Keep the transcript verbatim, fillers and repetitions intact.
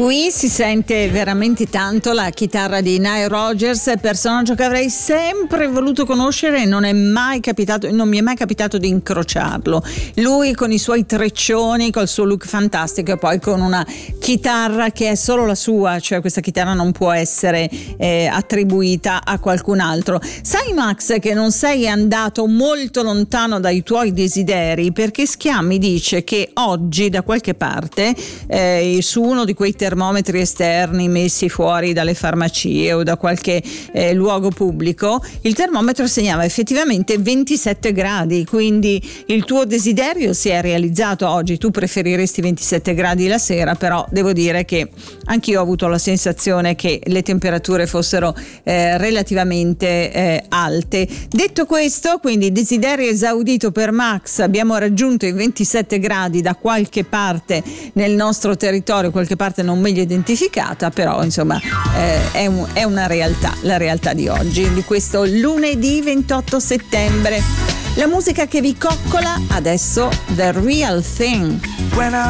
Qui si sente veramente tanto la chitarra di Nile Rodgers, personaggio che avrei sempre voluto conoscere e non è mai capitato, non mi è mai capitato di incrociarlo. Lui con i suoi treccioni, col suo look fantastico e poi con una chitarra che è solo la sua, cioè questa chitarra non può essere eh, attribuita a qualcun altro. Sai Max che non sei andato molto lontano dai tuoi desideri, perché Schiammi dice che oggi da qualche parte eh, su uno di quei termometri esterni messi fuori dalle farmacie o da qualche eh, luogo pubblico, il termometro segnava effettivamente ventisette gradi, quindi il tuo desiderio si è realizzato oggi. Tu preferiresti ventisette gradi la sera, però devo dire che anch'io ho avuto la sensazione che le temperature fossero eh, relativamente eh, alte. Detto questo, quindi desiderio esaudito per Max, abbiamo raggiunto i ventisette gradi da qualche parte nel nostro territorio, qualche parte non meglio identificata, però insomma eh, è, un, è una realtà, la realtà di oggi, di questo lunedì ventotto settembre. La musica che vi coccola adesso, The Real Thing. When I